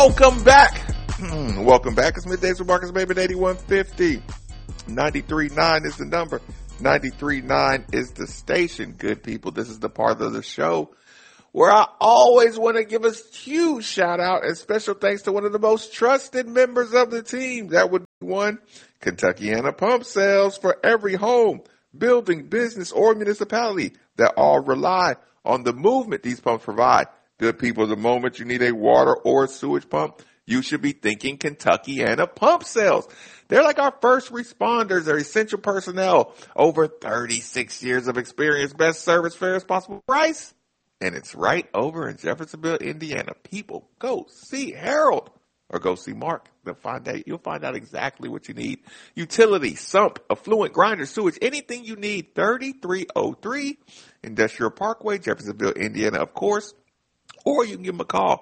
Welcome back. Welcome back. It's Middays with Marcus Baby at 8150. 93.9 is the number. 93.9 is the station. Good people, this is the part of the show where I always want to give a huge shout out and special thanks to one of the most trusted members of the team. That would be one, Kentuckiana Pump Sales, for every home, building, business, or municipality that all rely on the movement these pumps provide. Good people, the moment you need a water or sewage pump, you should be thinking Kentuckiana Pump Sales. They're like our first responders. They're essential personnel. Over 36 years of experience. Best service, fairest possible price. And it's right over in Jeffersonville, Indiana. People, go see Harold or go see Mark. You'll find out exactly what you need. Utility, sump, affluent, grinder, sewage, anything you need. 3303 Industrial Parkway, Jeffersonville, Indiana, of course. Or you can give them a call,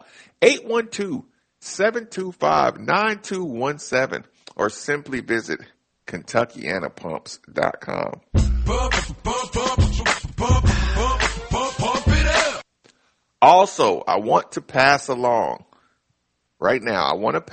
812-725-9217, or simply visit KentuckianaPumps.com. Also, I want to pass along, right now,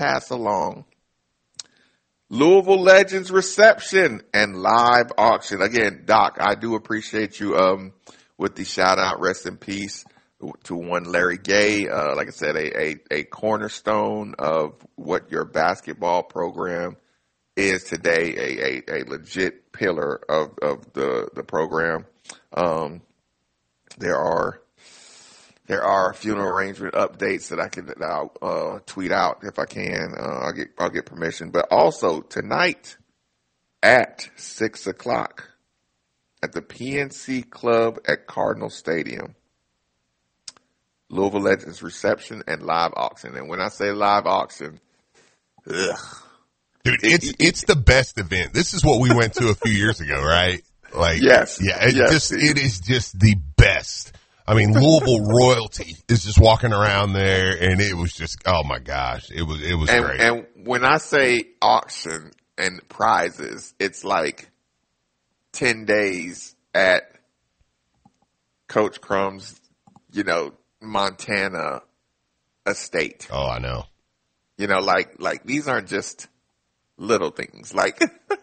Louisville Legends reception and live auction. Again, Doc, I do appreciate you with the shout out, rest in peace to one Larry Gay, like I said, a cornerstone of what your basketball program is today, a legit pillar of the program. There are funeral arrangement updates that I'll tweet out if I can. I'll get permission. But also tonight at 6:00 at the PNC Club at Cardinal Stadium, Louisville Legends reception and live auction. And when I say live auction, dude, it's the best event. This is what we went to a few years ago, right? Like, yes, yeah, it is just the best. I mean, Louisville royalty is just walking around there, and it was just, oh my gosh, it was great. And when I say auction and prizes, it's like 10 days at Coach Crumb's, Montana estate. Oh, I know. Like these aren't just little things. Like,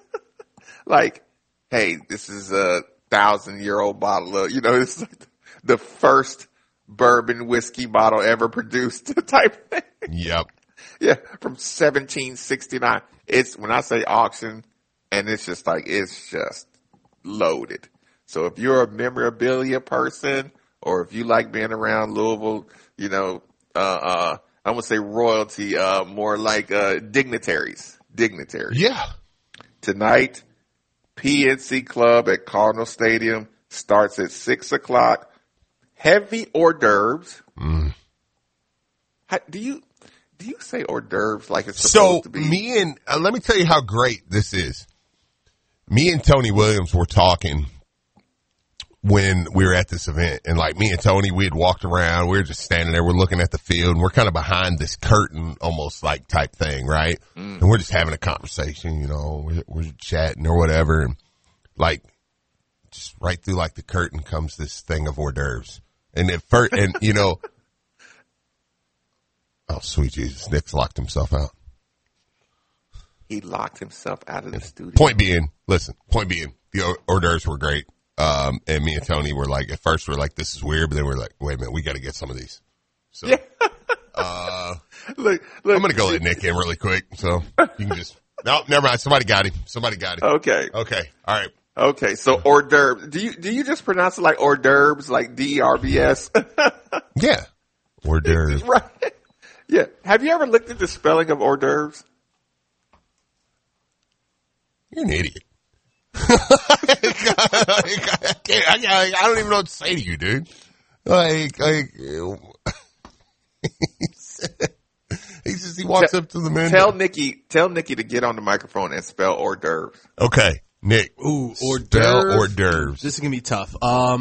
hey, this is a 1,000-year-old bottle of, it's like the first bourbon whiskey bottle ever produced type thing. Yep. Yeah, from 1769. It's when I say auction, and it's just loaded. So if you're a memorabilia person, or if you like being around Louisville, I won't say royalty, more like dignitaries. Yeah. Tonight, PNC Club at Cardinal Stadium starts at 6:00. Heavy hors d'oeuvres. Mm. Do you say hors d'oeuvres like it's supposed to be? Let me tell you how great this is. Me and Tony Williams were talking when we were at this event, and like me and Tony, we had walked around, we were just standing there, we're looking at the field, and we're kind of behind this curtain, almost like type thing, right? And we're just having a conversation, we're chatting or whatever, and like, just right through like the curtain comes this thing of hors d'oeuvres. And at first, oh sweet Jesus, Nick's locked himself out. He locked himself out of the studio. Point being, the hors d'oeuvres were great. And me and Tony were like, at first we're like, this is weird, but then we're like, wait a minute, we got to get some of these. So, yeah. Look, I'm going to go let Nick in really quick. So you can just, no, never mind. Somebody got him. Okay. All right. Okay. So hors d'oeuvres. Do you just pronounce it like hors d'oeuvres, like DERBS? Yeah. Hors d'oeuvres. Right. Yeah. Have you ever looked at the spelling of hors d'oeuvres? You're an idiot. I don't even know what to say to you, dude. He walks up to the man. Tell Nikki to get on the microphone and spell hors d'oeuvres. Okay, Nick. Ooh, hors spell d'oeuvres. Hors d'oeuvres. This is gonna be tough.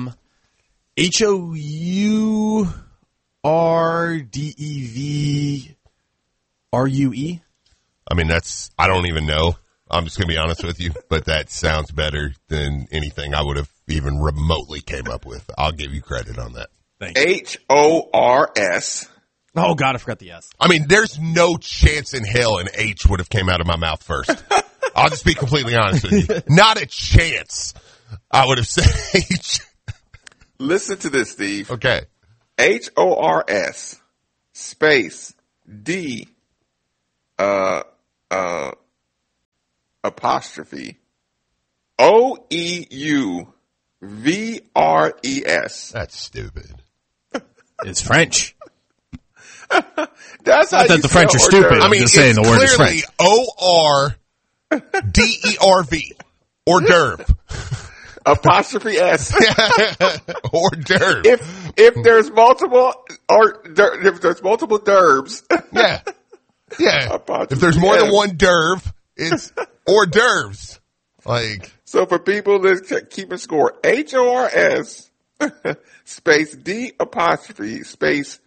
HOURDEVRUE. I mean, I don't even know. I'm just going to be honest with you, but that sounds better than anything I would have even remotely came up with. I'll give you credit on that. Thank you. HORS Oh, God, I forgot the S. I mean, there's no chance in hell an H would have came out of my mouth first. I'll just be completely honest with you. Not a chance I would have said H. Listen to this, Steve. Okay. HORS space D apostrophe OEUVRES. That's stupid. It's French. That's how Not that you the French are spell stupid. hors I'm just saying the word is clearly ORDERV. Hors d'oeuvre. apostrophe S. Hors d'oeuvre. If there's multiple if there's multiple d'oeuvres, Yeah. Yeah. Apostrophe If there's more than S. one d'oeuvre, it's hors d'oeuvres. Like, So for people that keep a score, HORS space D apostrophe space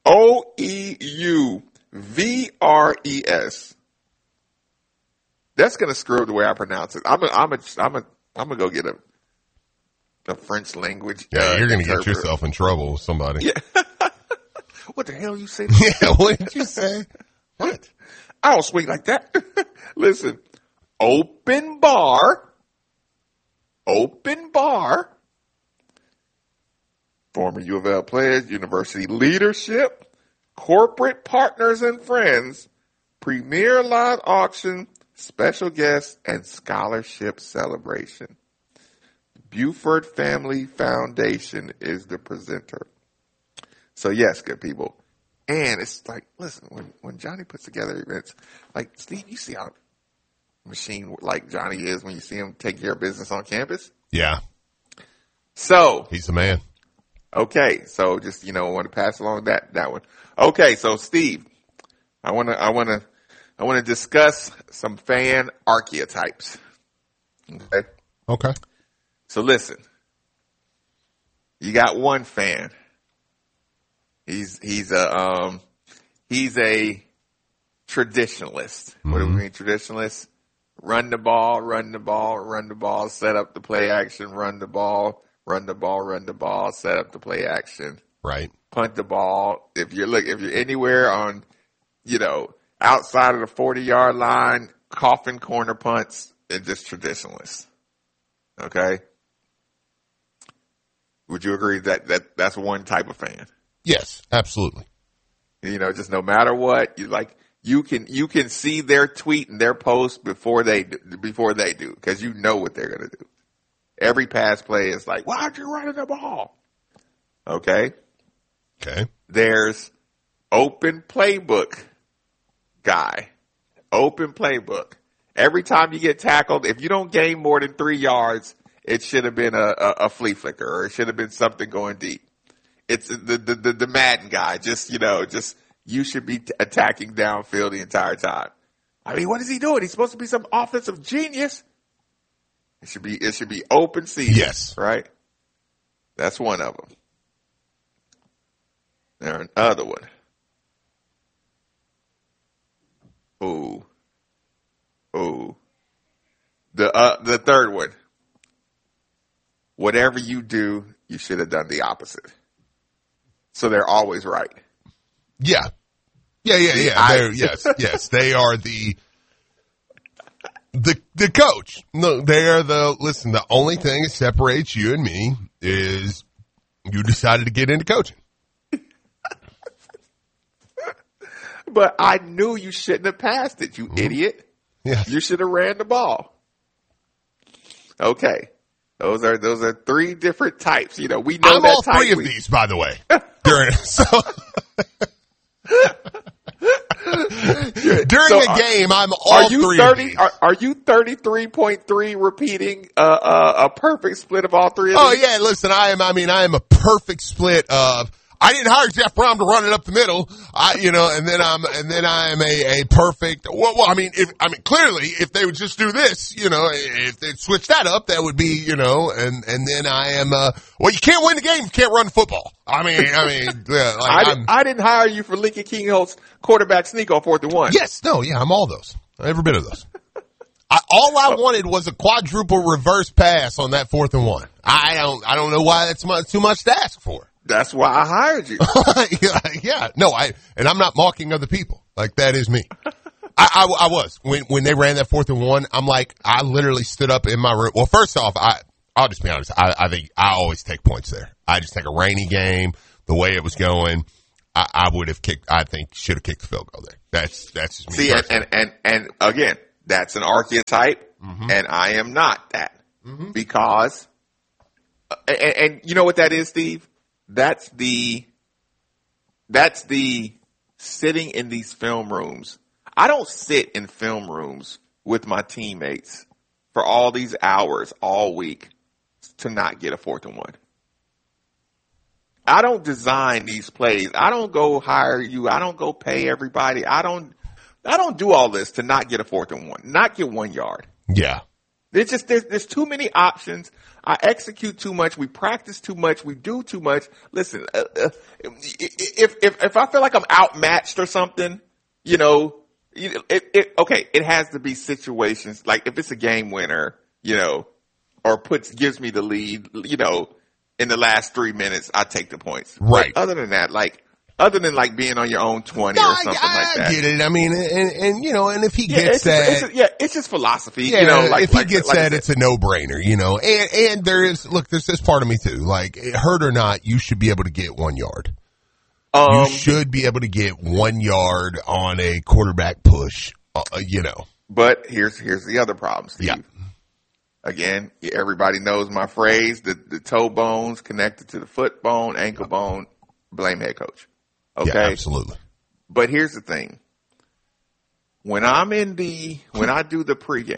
OEUVRES. That's gonna screw up the way I pronounce it. I'm gonna go get a French language. yeah, you're going to get interpreter. yourself in trouble with somebody. Yeah. What the hell you say? Yeah, what did you say? What? I don't swing like that. Listen, open bar. Former U of L players, university leadership, corporate partners and friends, premier live auction, special guests, and scholarship celebration. Buford Family Foundation is the presenter. So yes, good people. And it's like, listen, when Johnny puts together events, like Steve, you see how machine like Johnny is when you see him take care of business on campus. Yeah, So, he's the man. okay, so just want to pass along that one. Okay, so Steve, I want to discuss some fan archetypes. Okay, Okay. so listen, you got one fan. He's a traditionalist. What do we mean traditionalist? Run the ball, set up the play action, run the ball, set up the play action, Right. punt the ball. If you're anywhere on, outside of the 40-yard line, coffin corner punts, and just traditionalists. Okay? Would you agree that that's one type of fan? Yes, absolutely. Just no matter what, you can see their tweet and their post before they do, because you know what they're going to do. Every pass play is like, why aren't you running the ball? Okay. Okay. There's open playbook guy. Open playbook. Every time you get tackled, if you don't gain more than 3 yards, it should have been a flea flicker, or it should have been something going deep. It's the Madden guy. You should be attacking downfield the entire time. I mean, what is he doing? He's supposed to be some offensive genius. It should be open season. Yes. Right? That's one of them. There's another one. Ooh. The third one. Whatever you do, you should have done the opposite. So they're always right. Yeah. Yeah. Yes. They are the coach. No, they are listen, the only thing that separates you and me is you decided to get into coaching. But I knew you shouldn't have passed it, you idiot. Yeah. You should have ran the ball. Okay. Those are three different types. We know I'm that all type. three of these, by the way. During a game, I'm all three of these. Are you 33.3 repeating a perfect split of all three of these? Oh yeah, listen, I am a perfect split of. I didn't hire Jeff Brom to run it up the middle. And then I'm a perfect. Clearly, if they would just do this, if they'd switch that up, that would be, and then I am. You can't win the game if you can't run football. I didn't hire you for Lincoln Kingholt's quarterback sneak on 4th and 1. Yes, no, yeah, I'm all those. Every bit of those. All I wanted was a quadruple reverse pass on that 4th and 1. I don't know why that's too much to ask for. That's why I hired you. Yeah. No, I'm not mocking other people. Like, that is me. I was. When they ran that 4th and 1, I'm like, I literally stood up in my room. Well, first off, I'll just be honest. I think I always take points there. I just take a rainy game, the way it was going. I would have kicked, I think, should have kicked the field goal there. That's just me. See, and again, that's an archetype, and I am not that. Because, and you know what that is, Steve? That's the sitting in these film rooms. I don't sit in film rooms with my teammates for all these hours all week to not get a 4th and 1. I don't design these plays. I don't go hire you. I don't go pay everybody. I don't do all this to not get a 4th and 1, not get 1 yard. Yeah. It's just, there's too many options. I execute too much. We practice too much. We do too much. Listen, if I feel like I'm outmatched or something, you know, it has to be situations like if it's a game winner, you know, or gives me the lead, you know, in the last 3 minutes, I take the points. Right. But other than that, other than being on your own 20 or something like that. I get it. I mean, and you know, and if he gets that. It's just philosophy. Yeah, you know, if he gets that, it's a no-brainer, you know. And there's this part of me too. Like, hurt or not, you should be able to get 1 yard. You should be able to get 1 yard on a quarterback push, you know. But here's the other problem, Steve. Yeah. Again, everybody knows my phrase, the toe bones connected to the foot bone, ankle bone, blame head coach. Okay? Yeah, absolutely. But here's the thing. When I do the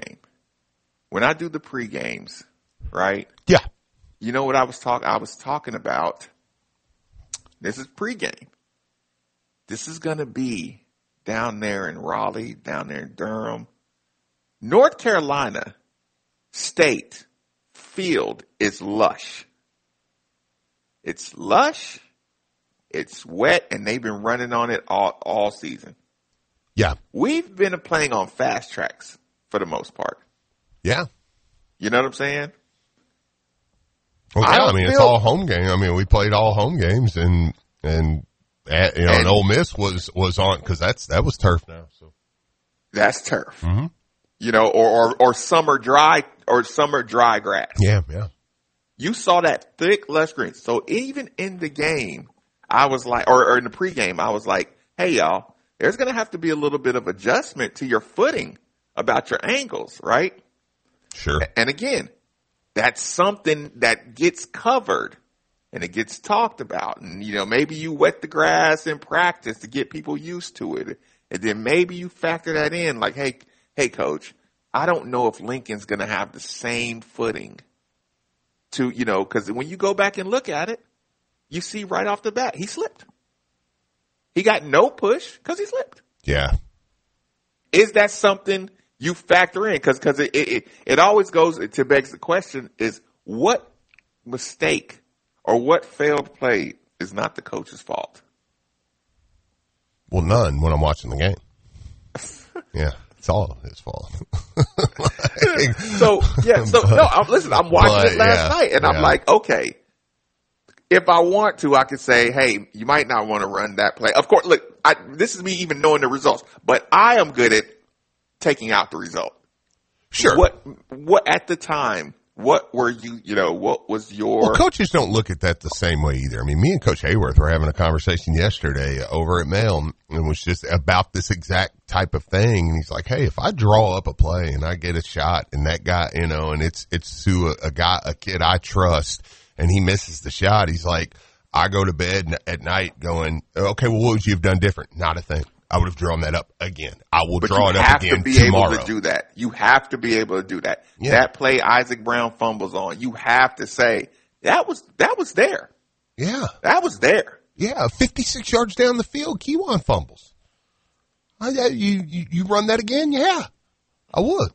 pregames, right? Yeah. You know what I was talking about? This is pregame. This is going to be down there in Raleigh, down there in Durham. North Carolina State field is lush. It's lush. It's wet, and they've been running on it all season. Yeah. We've been playing on fast tracks for the most part. Yeah. You know what I'm saying? Well, yeah, I mean, it's all home game. I mean, we played all home games, and Ole Miss was on, because that was turf now. So that's turf. Mm-hmm. You know, or summer dry grass. Yeah. You saw that thick, lush green. So even in the game, I was like, or in the pregame, I was like, hey, y'all, there's going to have to be a little bit of adjustment to your footing about your ankles, right? Sure. And again, that's something that gets covered and it gets talked about. And, you know, maybe you wet the grass in practice to get people used to it. And then maybe you factor that in like, hey, coach, I don't know if Lincoln's going to have the same footing to, you know, because when you go back and look at it, you see right off the bat, he slipped. He got no push because he slipped. Yeah. Is that something you factor in? Because it always goes to begs the question is what mistake or what failed play is not the coach's fault? Well, none when I'm watching the game. Yeah. It's all his fault. I'm watching it last night and I'm like, okay, if I want to, I could say, hey, you might not want to run that play. Of course, look, this is me even knowing the results, but I am good at taking out the result. Sure. What at the time, what were what was your... Well, coaches don't look at that the same way either. I mean, me and Coach Hayworth were having a conversation yesterday over at Mail, and it was just about this exact type of thing. And he's like, hey, if I draw up a play and I get a shot and that guy, you know, and it's to a kid I trust, and he misses the shot, he's like, I go to bed at night going, okay, well, what would you have done different? Not a thing. I would have drawn that up again. I will draw it up again tomorrow. You have to be able to do that. You have to be able to do that. Yeah. That play Isaac Brown fumbles on, you have to say, that was there. Yeah. That was there. Yeah, 56 yards down the field, Kewan fumbles. You run that again? Yeah, I would.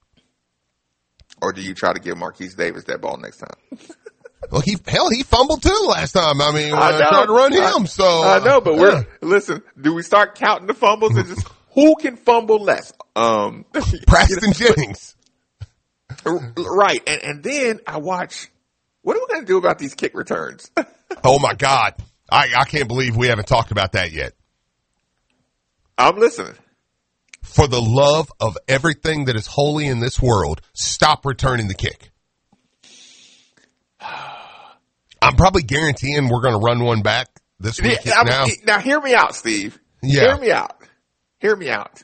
Or do you try to give Marquise Davis that ball next time? Well, he fumbled too last time. I mean, I tried to run him, so. I know, but listen, do we start counting the fumbles and just, who can fumble less? Preston Jennings. Right. And then I watch, what are we going to do about these kick returns? Oh my God. I can't believe we haven't talked about that yet. I'm listening. For the love of everything that is holy in this world, stop returning the kick. I'm probably guaranteeing we're going to run one back this week now. Now, hear me out, Steve. Yeah. Hear me out. Hear me out.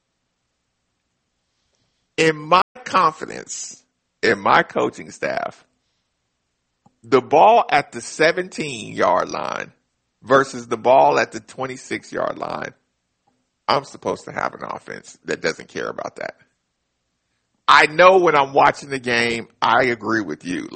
In my confidence, in my coaching staff, the ball at the 17-yard line versus the ball at the 26-yard line, I'm supposed to have an offense that doesn't care about that. I know when I'm watching the game, I agree with you.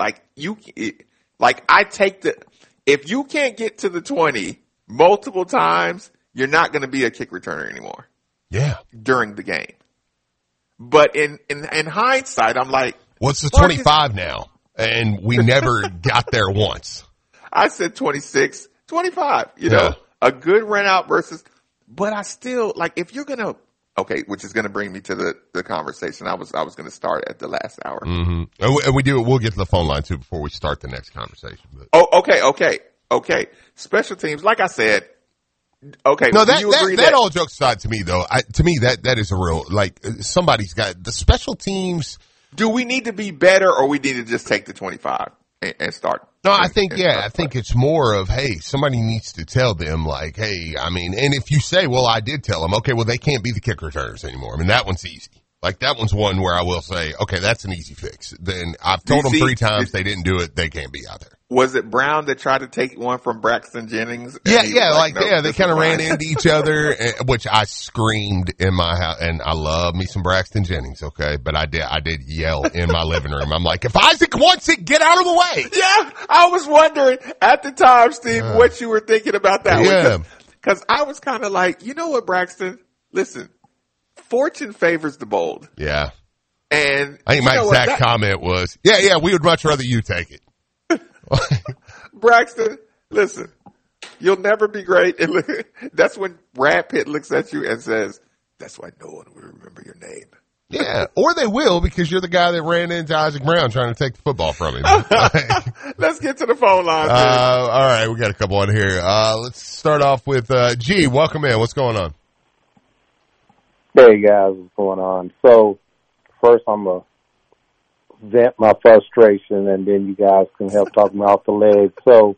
If you can't get to the 20 multiple times, you're not going to be a kick returner anymore. Yeah. During the game. But in hindsight, I'm like, what's the 25 now? And we never got there once. I said 26, 25, you know, a good run out versus, but I still, like, if you're going to, okay, which is going to bring me to the conversation I was going to start at the last hour. Mm-hmm. And we'll get to the phone line too before we start the next conversation. But. Oh, okay. Special teams, like I said, okay. No, that all jokes aside to me though, that is a real, like, somebody's got the special teams. Do we need to be better or we need to just take the 25 and start? No, I think it's more of, hey, somebody needs to tell them, like, hey, I mean, and if you say, well, I did tell them, okay, well, they can't be the kick returners anymore. I mean, that one's easy. Like, that one's one where I will say, okay, that's an easy fix. Then I've told them 3 times they didn't do it. They can't be out there. Was it Brown that tried to take one from Braxton Jennings? Yeah, they kind of ran into each other, which I screamed in my house, and I love me some Braxton Jennings, okay? But I did yell in my living room. I'm like, if Isaac wants it, get out of the way. Yeah, I was wondering at the time, Steve, what you were thinking about that. Yeah. Because I was kind of like, you know what, Braxton? Listen, fortune favors the bold. Yeah. And I think my exact comment was, yeah, we would much rather you take it. Braxton, listen, you'll never be great. And that's when Brad Pitt looks at you and says, that's why no one will remember your name. Yeah, or they will because you're the guy that ran into Isaac Brown trying to take the football from him. Let's get to the phone line. All right, we got a couple on here. Let's start off with G. Welcome in. What's going on? Hey, guys. What's going on? So, first I'm going to vent my frustration, and then you guys can help talk me off the leg. So,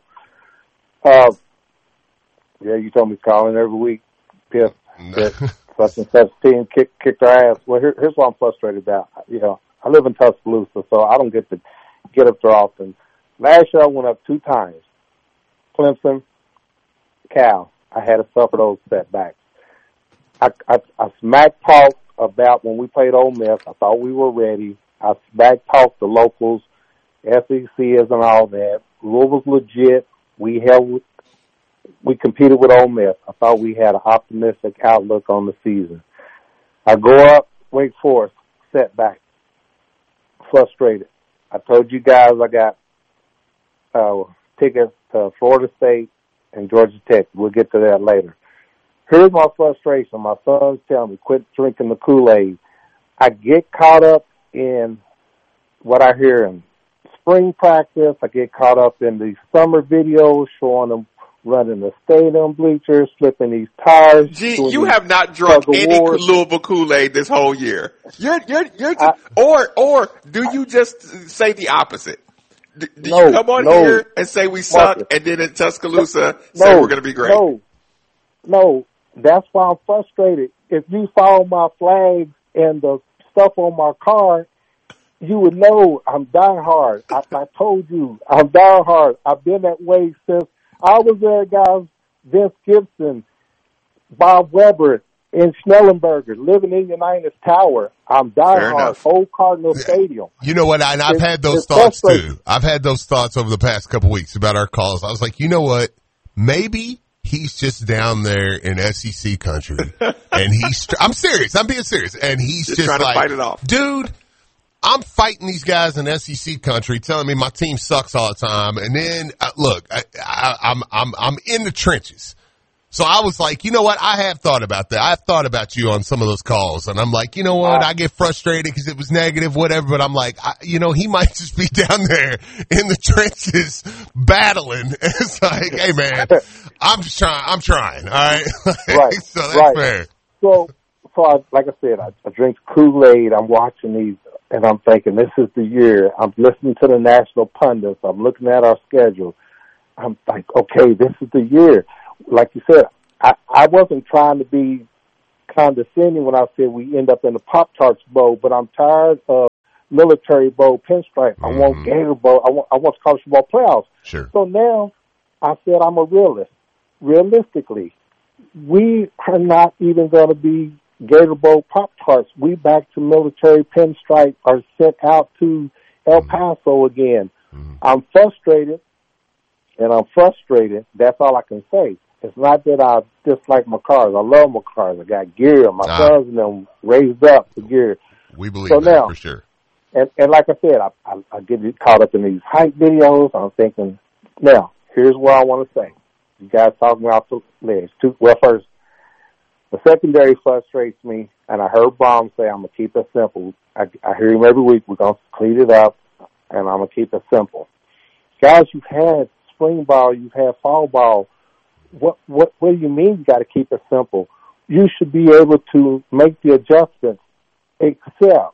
you told me to call in every week. Pissed that such and such team kicked our ass. Well, here's what I'm frustrated about. You know, I live in Tuscaloosa, so I don't get to get up there often. Last year I went up 2 times. Clemson, Cal. I had to suffer those setbacks. I smack talked about when we played Ole Miss. I thought we were ready. I back talked the locals, SEC and all that. Louisville's legit. We competed with Ole Miss. I thought we had an optimistic outlook on the season. I go up, Wake Forest, setback, frustrated. I told you guys I got tickets to Florida State and Georgia Tech. We'll get to that later. Here's my frustration. My sons tell me, quit drinking the Kool-Aid. I get caught up in what I hear in spring practice. I get caught up in these summer videos showing them running the stadium bleachers, flipping these tires. Gee, you have not drunk any Louisville Kool-Aid this whole year. Or do you just say the opposite? Do you come on here and say we suck, and then in Tuscaloosa say we're going to be great? No, that's why I'm frustrated. If you follow my flags and the stuff on my car, you would know I'm diehard. I told you, I'm diehard. I've been that way since I was there, guys. Vince Gibson, Bob Weber, and Schnellenberger, living in Unitas Tower. I'm diehard. Old Cardinal Stadium. You know what? And I've had those thoughts too. I've had those thoughts over the past couple weeks about our calls. I was like, you know what? Maybe he's just down there in SEC country, and I'm serious. I'm being serious. And he's just trying like, to fight it off. Dude, I'm fighting these guys in SEC country telling me my team sucks all the time. And then, look, I'm in the trenches. So I was like, you know what? I have thought about that. I've thought about you on some of those calls. And I'm like, you know what? I get frustrated because it was negative, whatever. But I'm like, he might just be down there in the trenches battling. It's like, hey, man, I'm trying. All right. Right. So that's fair. So like I said, I drink Kool-Aid. I'm watching these, and I'm thinking, this is the year. I'm listening to the national pundits. I'm looking at our schedule. I'm like, okay, this is the year. Like you said, I wasn't trying to be condescending when I said we end up in the Pop-Tarts Bowl, but I'm tired of Military Bowl, Pinstripe. I want Gator Bowl. I want college football playoffs. Sure. So now I said I'm a realist. Realistically, we are not even going to be Gator Bowl Pop-Tarts. We back to Military Pinstripe are sent out to El Paso again. I'm frustrated, and I'm frustrated. That's all I can say. It's not that I dislike my cars. I love my cars. I got gear. My sons and them raised up for gear. We believe so that now, for sure. And like I said, I get caught up in these hype videos. I'm thinking, now, here's what I want to say. You guys talking about the legs. First, the secondary frustrates me, and I heard Baum say, I'm going to keep it simple. I hear him every week. We're going to clean it up, and I'm going to keep it simple. Guys, you've had spring ball. You've had fall ball. What do you mean you got to keep it simple? You should be able to make the adjustments, except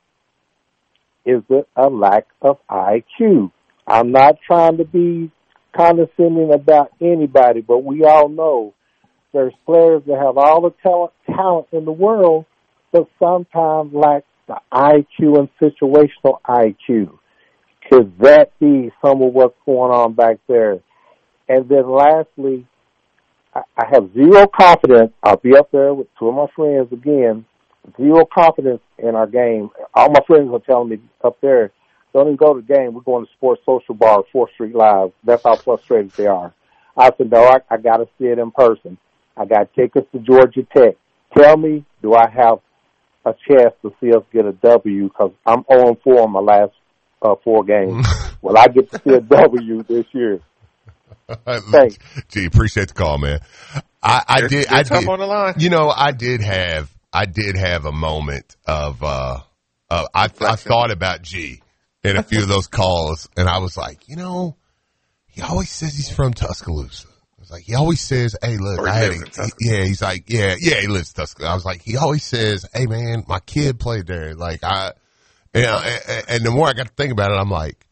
is it a lack of IQ? I'm not trying to be condescending about anybody, but we all know there's players that have all the talent in the world, but sometimes lack the IQ and situational IQ. Could that be some of what's going on back there? And then lastly, I have zero confidence. I'll be up there with two of my friends again. Zero confidence in our game. All my friends are telling me up there, don't even go to the game. We're going to Sports Social Bar, 4th Street Live. That's how frustrated they are. I said, no, I got to see it in person. I got tickets to Georgia Tech. Tell me, do I have a chance to see us get a W? Because I'm 0-4 in my last 4 games. Well, I get to see a W this year. Thanks. Gee, appreciate the call, man. I did. On the line. I did have a moment of I thought about G in a few of those calls, and I was like, he always says he's from Tuscaloosa. I was like, he always says, hey, look, he's like, he lives in Tuscaloosa. I was like, he always says, hey, man, my kid played there. Like, and the more I got to think about it, I'm like,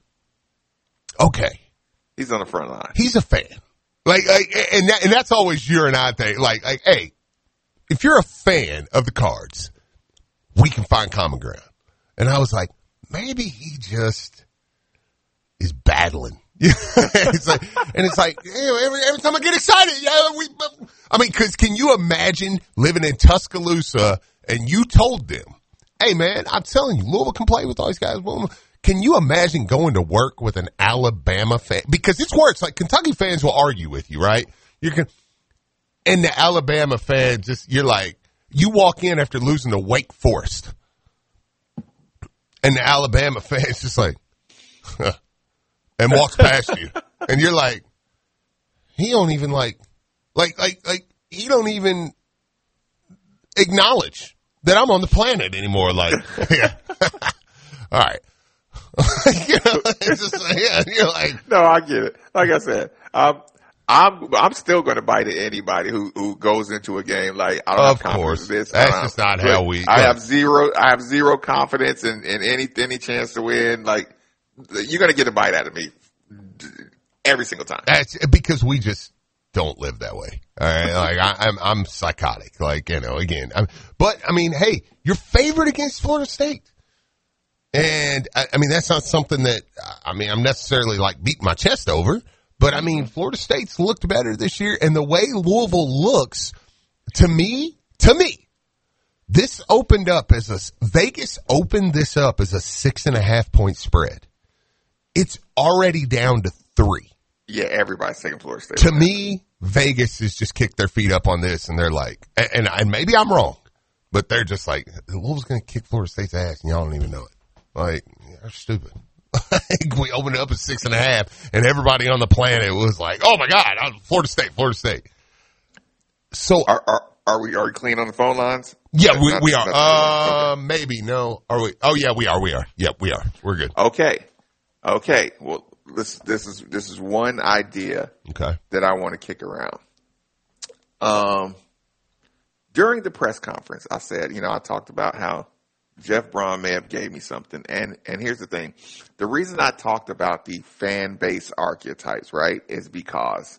okay. He's on the front line. He's a fan. And that's always your and I thing. Like, hey, if you're a fan of the Cards, we can find common ground. And I was like, maybe he just is battling. It's like, every time I get excited, because can you imagine living in Tuscaloosa and you told them, hey man, I'm telling you, Louisville can play with all these guys. Can you imagine going to work with an Alabama fan? Because it's worse. Like, Kentucky fans will argue with you, right? And the Alabama fans, you're like, you walk in after losing to Wake Forest, and the Alabama fans just like, and walks past you, and you're like, he don't even he don't even acknowledge that I'm on the planet anymore. Like, yeah. All right. It's just, you're like, no, I get it. Like I said, I'm still going to bite at anybody who goes into a game like, I don't have confidence in this. That's just not how we. I have zero confidence in any chance to win. Like, you're going to get a bite out of me every single time. That's because we just don't live that way. All right, like I'm psychotic. Like, again, but I mean, hey, you're favored against Florida State. And, I mean, that's not something that, I'm necessarily like beating my chest over, but I mean, Florida State's looked better this year, and the way Louisville looks, to me, this opened up Vegas opened this up as a 6.5 point spread. It's already down to 3. Yeah, everybody's taking Florida State. To me, Vegas has just kicked their feet up on this, and they're like, and maybe I'm wrong, but they're just like, Louisville's going to kick Florida State's ass, and y'all don't even know it. Like, they're stupid. We opened it up at 6.5, and everybody on the planet was like, oh my God, Florida State. So are we clean on the phone lines? yeah, we are. Maybe no. Are we? Oh yeah, we are. Yep, we are. We're good. Okay. Well, this is one idea Okay. that I want to kick around. During the press conference, I said, I talked about how Jeff Braun may have gave me something. And here's the thing. The reason I talked about the fan base archetypes, right, is because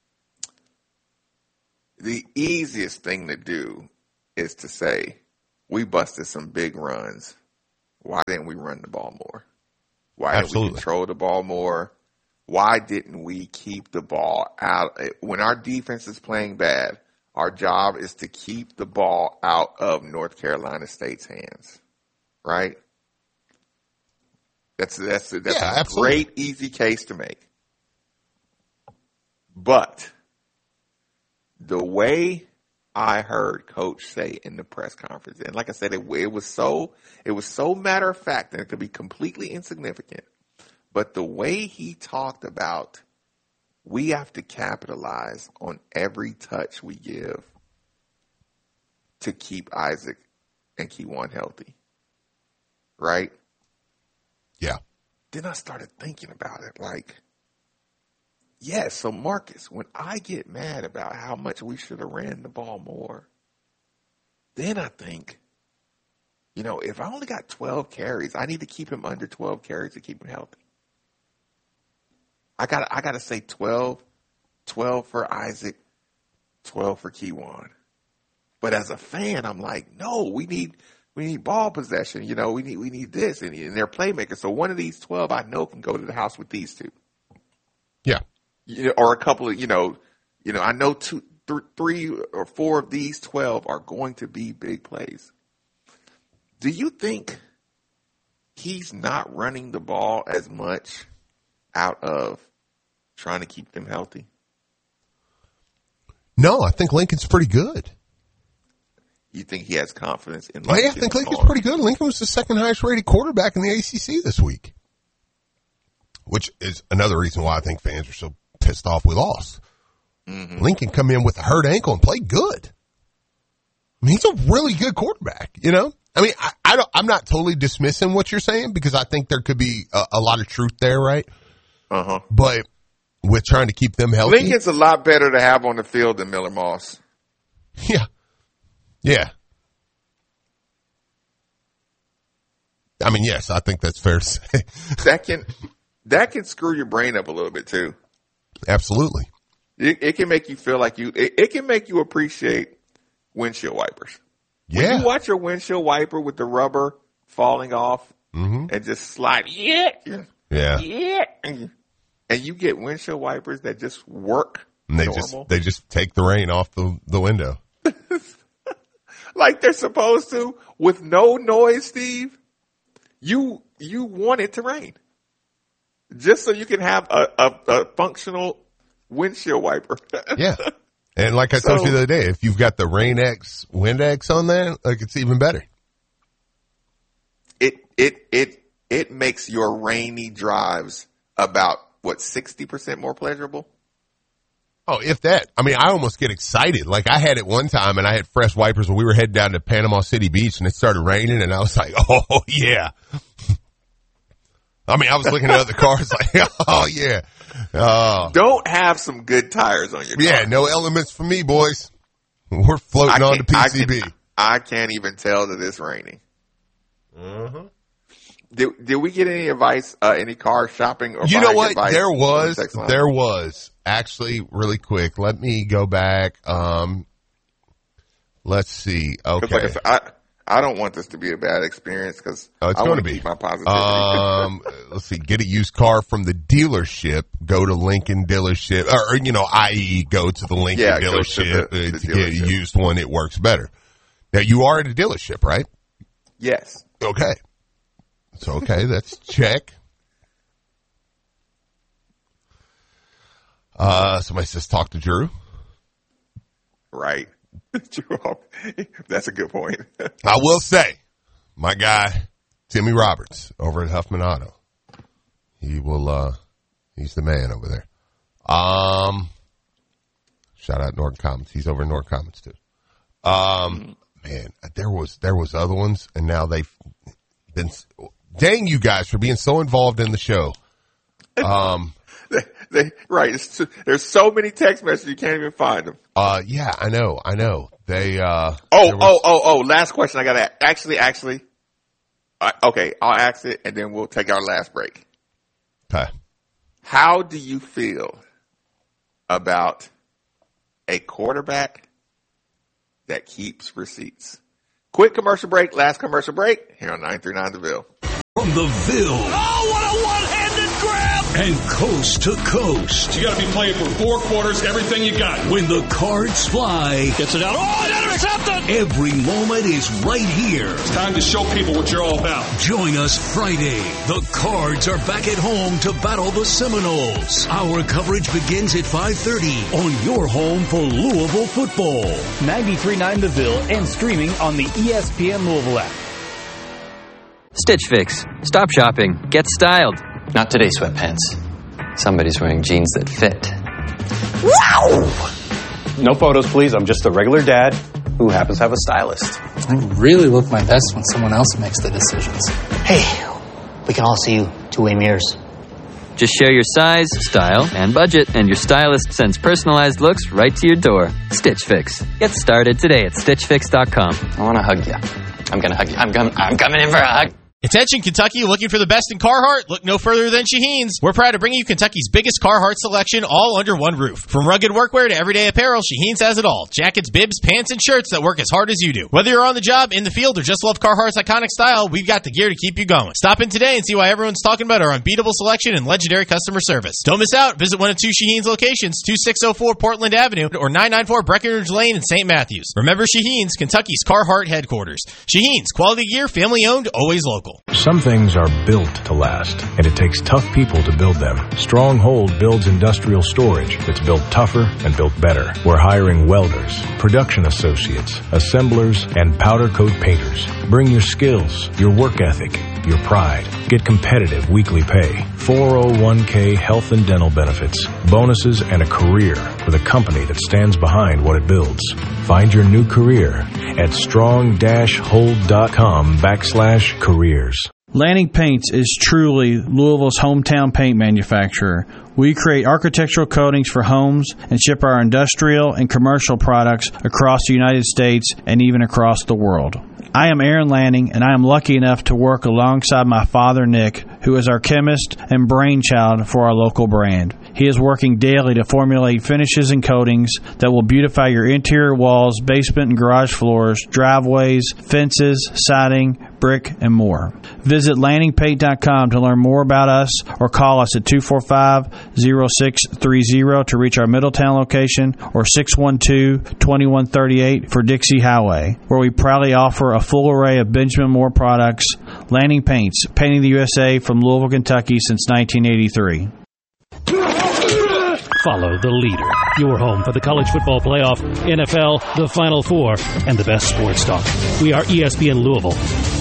the easiest thing to do is to say, we busted some big runs. Why didn't we run the ball more? Why didn't we control the ball more? Why didn't we keep the ball out? When our defense is playing bad, our job is to keep the ball out of North Carolina State's hands, right? That's a great, easy case to make. But the way I heard Coach say in the press conference, and like I said, it was so matter of fact that it could be completely insignificant. But the way he talked about, we have to capitalize on every touch we give to keep Isaac and Keyjuan healthy. Right? Yeah. Then I started thinking about it like, yes, so Marcus, when I get mad about how much we should have ran the ball more, then I think, if I only got 12 carries, I need to keep him under 12 carries to keep him healthy. I gotta say 12 for Isaac, 12 for Keyjuan. But as a fan, I'm like, no, we need ball possession. We need this, and they're playmakers. So one of these 12 I know can go to the house with these two. Yeah. Or a couple of, I know 3 or 4 of these 12 are going to be big plays. Do you think he's not running the ball as much out of trying to keep them healthy? No, I think Lincoln's pretty good. You think he has confidence in Lincoln? Yeah, I think Lincoln's pretty good. Lincoln was the second highest rated quarterback in the ACC this week, which is another reason why I think fans are so pissed off we lost. Mm-hmm. Lincoln come in with a hurt ankle and played good. I mean, he's a really good quarterback, I mean, I'm not totally dismissing what you're saying because I think there could be a lot of truth there, right? Uh-huh. But with trying to keep them healthy. Lincoln's a lot better to have on the field than Miller Moss. Yeah. Yeah. I mean, yes, I think that's fair to say. That can screw your brain up a little bit too. Absolutely. It can make you feel like it can make you appreciate windshield wipers. Yeah. When you watch your windshield wiper with the rubber falling off and just slide, and you get windshield wipers that just work and they just take the rain off the window. Like they're supposed to, with no noise, Steve. You want it to rain. Just so you can have a functional windshield wiper. Yeah. And like I told you the other day, if you've got the Rain X, Wind X on there, like it's even better. It makes your rainy drives about 60% more pleasurable? Oh, if that. I mean, I almost get excited. Like I had it one time and I had fresh wipers when we were heading down to Panama City Beach and it started raining and I was like, oh yeah. I mean, I was looking at other cars like, oh yeah. Don't have some good tires on your car. Yeah, no elements for me, boys. We're floating on to PCB. I can't even tell that it's raining. Mm-hmm. Did we get any advice, any car shopping or you know what? Advice there was actually really quick. Let me go back. Let's see. Okay. Like I said, I don't want this to be a bad experience because it's I going want to to be. keep my positivity. Let's see. Get a used car from the dealership. Go to Lincoln dealership, or i.e., go to the Lincoln dealership to get a used one. It works better. Now you are at a dealership, right? Yes. Okay. So okay, that's check. Somebody says talk to Drew. Right. That's a good point. I will say, my guy, Timmy Roberts over at Huffman Auto. He will, he's the man over there. Shout out Norton Commons. He's over in Norton Commons too. Man, there was other ones, and now they've been. Dang you guys for being so involved in the show. Right. There's so many text messages you can't even find them. Yeah, I know. They. Last question I got to actually. Okay, I'll ask it, and then we'll take our last break. Okay. How do you feel about a quarterback that keeps receipts? Quick commercial break, last commercial break, here on 939 The Ville. From the Ville. Oh, what a one-handed grab! And coast to coast. You got to be playing for 4 quarters, everything you got. When the Cards fly. Gets it out. Oh, and intercepted! Every moment is right here. It's time to show people what you're all about. Join us Friday. The Cards are back at home to battle the Seminoles. Our coverage begins at 5:30 on your home for Louisville football. 93.9 The Ville and streaming on the ESPN Louisville app. Stitch Fix. Stop shopping. Get styled. Not today, sweatpants. Somebody's wearing jeans that fit. Wow! No photos, please. I'm just a regular dad who happens to have a stylist. I really look my best when someone else makes the decisions. Hey, we can all see you two-way mirrors. Just share your size, style, and budget, and your stylist sends personalized looks right to your door. Stitch Fix. Get started today at StitchFix.com. I want to hug you. I'm going to hug you. I'm coming in for a hug. Attention Kentucky, looking for the best in Carhartt? Look no further than Shaheen's. We're proud to bring you Kentucky's biggest Carhartt selection all under one roof. From rugged workwear to everyday apparel, Shaheen's has it all. Jackets, bibs, pants, and shirts that work as hard as you do. Whether you're on the job, in the field, or just love Carhartt's iconic style, we've got the gear to keep you going. Stop in today and see why everyone's talking about our unbeatable selection and legendary customer service. Don't miss out. Visit one of 2 Shaheen's locations, 2604 Portland Avenue or 994 Breckenridge Lane in St. Matthews. Remember Shaheen's, Kentucky's Carhartt headquarters. Shaheen's, quality gear, family owned, always local. Some things are built to last, and it takes tough people to build them. Stronghold builds industrial storage that's built tougher and built better. We're hiring welders, production associates, assemblers, and powder coat painters. Bring your skills, your work ethic, your pride. Get competitive weekly pay, 401k health and dental benefits, bonuses, and a career with a company that stands behind what it builds. Find your new career at strong-hold.com/careers. Lanning Paints is truly Louisville's hometown paint manufacturer. We create architectural coatings for homes and ship our industrial and commercial products across the United States and even across the world. I am Aaron Lanning, and I am lucky enough to work alongside my father, Nick, who is our chemist and brainchild for our local brand. He is working daily to formulate finishes and coatings that will beautify your interior walls, basement and garage floors, driveways, fences, siding, brick, and more. Visit LanningPaint.com to learn more about us or call us at 245-0630 to reach our Middletown location or 612-2138 for Dixie Highway, where we proudly offer a full array of Benjamin Moore products. Lanning Paints, painting the USA from Louisville, Kentucky since 1983. Follow the leader. Your home for the college football playoff, NFL, the Final Four, and the best sports talk. We are ESPN Louisville.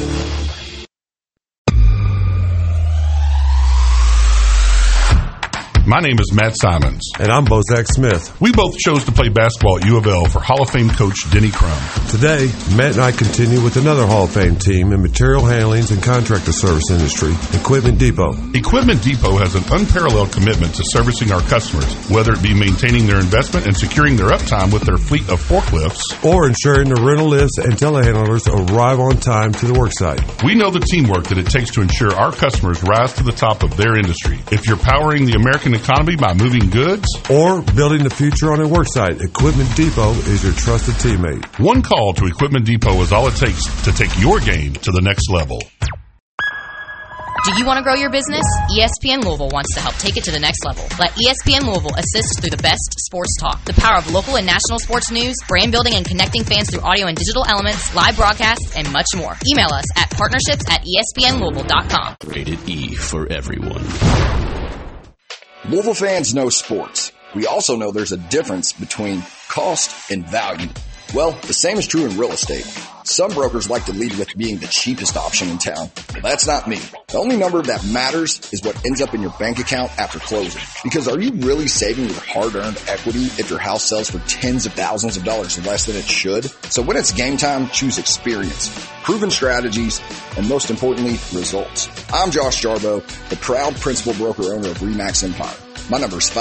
My name is Matt Simons. And I'm Bozak Smith. We both chose to play basketball at U of L for Hall of Fame coach Denny Crum. Today, Matt and I continue with another Hall of Fame team in material handlings and contractor service industry, Equipment Depot. Equipment Depot has an unparalleled commitment to servicing our customers, whether it be maintaining their investment and securing their uptime with their fleet of forklifts, or ensuring the rental lifts and telehandlers arrive on time to the worksite. We know the teamwork that it takes to ensure our customers rise to the top of their industry. If you're powering the American economy by moving goods or building the future on a worksite, Equipment Depot is your trusted teammate. One call to Equipment Depot is all it takes to take your game to the next level. Do you want to grow your business? ESPN Louisville wants to help take it to the next level. Let ESPN Louisville assist through the best sports talk, the power of local and national sports news, brand building and connecting fans through audio and digital elements, live broadcasts, and much more. Email us at partnerships@espnlouisville.com. Rated E for everyone. Louisville fans know sports. We also know there's a difference between cost and value. Well, the same is true in real estate. Some brokers like to lead with being the cheapest option in town. Well, that's not me. The only number that matters is what ends up in your bank account after closing. Because are you really saving your hard-earned equity if your house sells for tens of thousands of dollars less than it should? So when it's game time, choose experience, proven strategies, and most importantly, results. I'm Josh Jarbo, the proud principal broker owner of RE/MAX Empire. My number is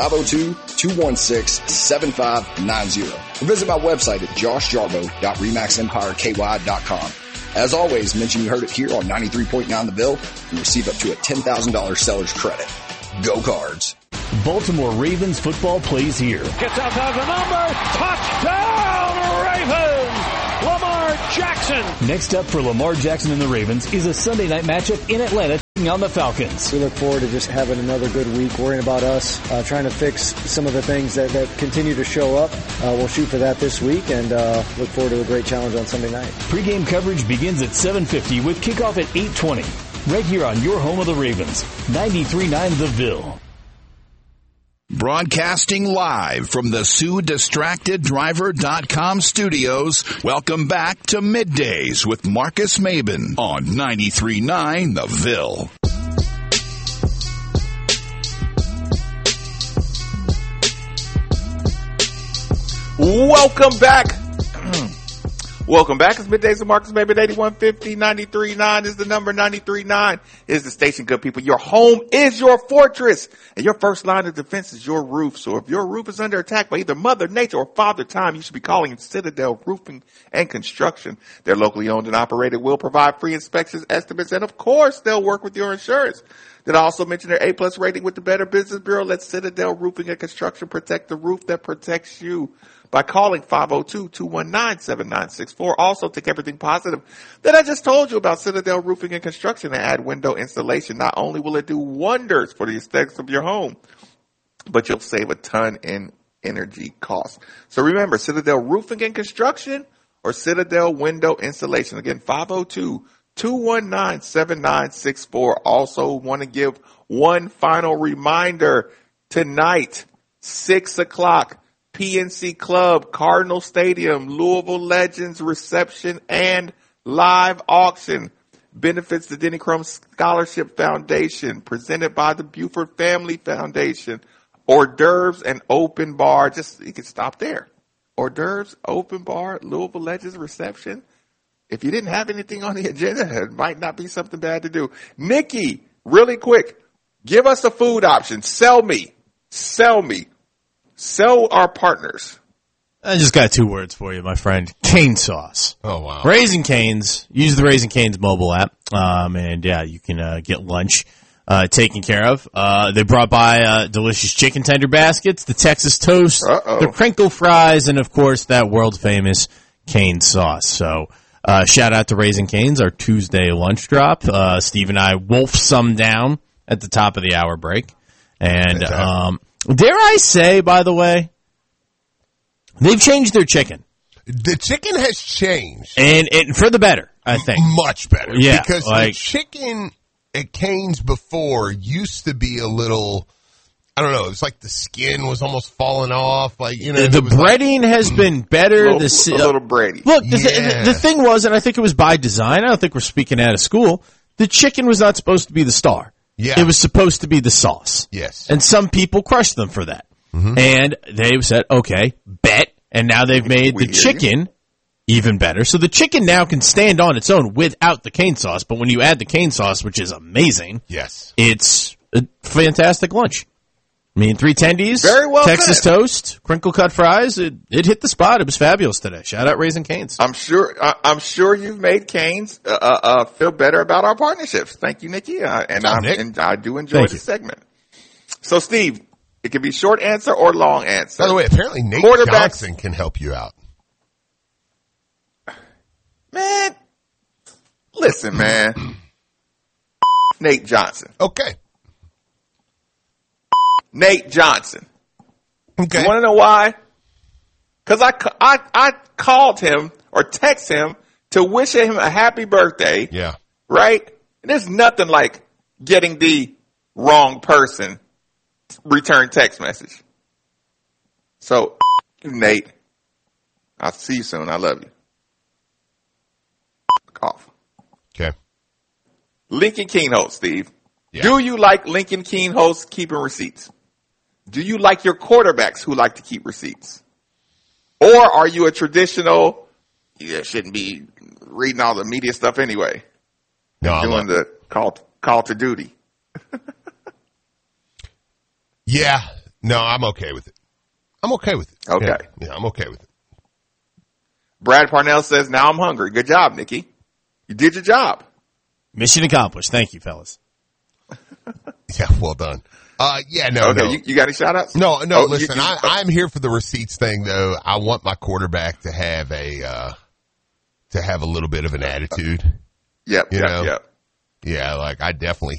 502-216-7590. Or visit my website at joshjarbo.remaxempireky.com. As always, mention you heard it here on 93.9 The Ville and receive up to a $10,000 seller's credit. Go Cards. Baltimore Ravens football plays here. Gets outside the number. Touchdown, Ravens! Lamar Jackson. Next up for Lamar Jackson and the Ravens is a Sunday night matchup in Atlanta taking on the Falcons. We look forward to just having another good week, worrying about us, trying to fix some of the things that continue to show up. We'll shoot for that this week and look forward to a great challenge on Sunday night. Pre-game coverage begins at 7:50 with kickoff at 8:20. Right here on your home of the Ravens, 93.9 The Ville. Broadcasting live from the SueDistractedDriver.com studios, welcome back to Middays with Marcus Maben on 93.9 The Ville. Welcome back. Welcome back. It's Middays with Marcus Maben, 8150, 93.9 is the number, 93.9 is the station, good people. Your home is your fortress, and your first line of defense is your roof. So if your roof is under attack by either Mother Nature or Father Time, you should be calling Citadel Roofing and Construction. They're locally owned and operated, will provide free inspections, estimates, and of course, they'll work with your insurance. Did I also mention their A+ rating with the Better Business Bureau? Let Citadel Roofing and Construction protect the roof that protects you by calling 502-219-7964. Also, take everything positive that I just told you about Citadel Roofing and Construction and add window installation. Not only will it do wonders for the aesthetics of your home, but you'll save a ton in energy costs. So remember, Citadel Roofing and Construction or Citadel Window Installation. Again, 502-219-7964. Also want to give one final reminder. Tonight, 6 o'clock, PNC Club, Cardinal Stadium, Louisville Legends reception and live auction. Benefits the Denny Crum Scholarship Foundation, presented by the Buford Family Foundation. Hors d'oeuvres and open bar. You can stop there. Hors d'oeuvres, open bar, Louisville Legends reception. If you didn't have anything on the agenda, it might not be something bad to do. Nikki, really quick, give us a food option. Sell me. Sell our partners. I just got 2 words for you, my friend. Cane sauce. Oh, wow. Raising Cane's. Use the Raising Cane's mobile app. And yeah, you can get lunch taken care of. They brought by delicious chicken tender baskets, the Texas toast, the crinkle fries, and of course that world famous cane sauce. So shout out to Raising Cane's, our Tuesday lunch drop. Steve and I wolfed some down at the top of the hour break. And dare I say, by the way, they've changed their chicken. The chicken has changed. And for the better, I think. Much better. Yeah. Because the chicken at Cane's before used to be a little, I don't know, it was like the skin was almost falling off. Like, you know, the breading has been better. A little bready. Look, the thing was, and I think it was by design, I don't think we're speaking out of school, the chicken was not supposed to be the star. Yeah. It was supposed to be the sauce. Yes. And some people crushed them for that. Mm-hmm. And they've said, okay, bet. And now they've made the chicken even better. So the chicken now can stand on its own without the cane sauce. But when you add the cane sauce, which is amazing, yes, it's a fantastic lunch. I mean, 3 tendies, very well Texas said. Toast, crinkle cut fries. It hit the spot. It was fabulous today. Shout out Raising Cane's. I'm sure you've made Cane's feel better about our partnerships. Thank you, Nikki. And I do enjoy the segment. So, Steve, it can be short answer or long answer. By the way, apparently Nate Johnson can help you out. Man, listen, man. Nate Johnson. Okay. Nate Johnson. Okay. You want to know why? Because I called him or text him to wish him a happy birthday. Yeah. Right? And there's nothing like getting the wrong person return text message. So, Nate, I'll see you soon. I love you. off. Okay. Lincoln Keenholz, Steve. Yeah. Do you like Lincoln Keenholz keeping receipts? Do you like your quarterbacks who like to keep receipts? Or are you a traditional, shouldn't be reading all the media stuff anyway? No, doing the call to duty. Yeah. No, I'm okay with it. Okay. Yeah, I'm okay with it. Brad Parnell says, now I'm hungry. Good job, Nikki. You did your job. Mission accomplished. Thank you, fellas. Yeah, well done. Okay, no. You got any shout outs? No, listen, I'm here for the receipts thing though. I want my quarterback to have a little bit of an attitude. Yep. Yeah, like I definitely